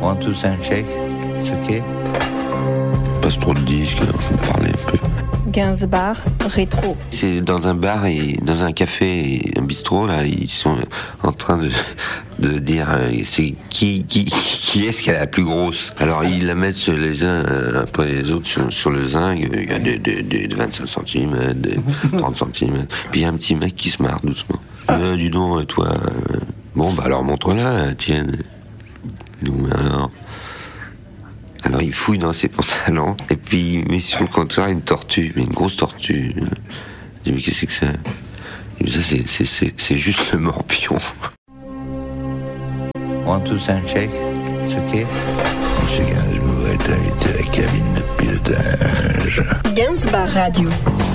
1, 2, 5, check. C'est ok. Passe trop de disques, il faut parler un peu. Gainsbar rétro. C'est dans un bar et dans un café et un bistrot là, ils sont en train de dire c'est qui est-ce qui a la plus grosse. Alors ils la mettent les uns après les autres sur le zinc. Il y a des 25 centimes, des 30 centimes. Puis il y a un petit mec qui se marre doucement. Dis donc toi. Bon bah alors montre-la, tienne. Alors il fouille dans ses pantalons et puis il met sur le comptoir une tortue, mais une grosse tortue. Je dis mais qu'est-ce que c'est que ça? Et ça c'est juste le morpion. 1, 2, 5, check. C'est ok. Monsieur Gainsbourg est invité à la cabine de pilotage. Gainsbar Radio.